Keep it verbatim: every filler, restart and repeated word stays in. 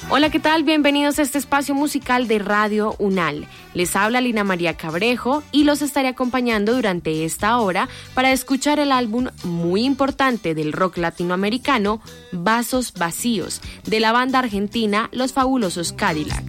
Hola, ¿qué tal? Bienvenidos a este espacio musical de Radio UNAL. Les habla Lina María Cabrejo y los estaré acompañando durante esta hora para escuchar el álbum muy importante del rock latinoamericano, Vasos Vacíos, de la banda argentina Los Fabulosos Cadillac.